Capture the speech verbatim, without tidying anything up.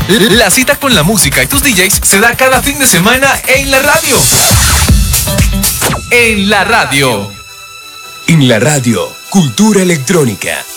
La cita con la música y tus D Js se da cada fin de semana en la radio. En la radio. En la radio, Cultura Electrónica.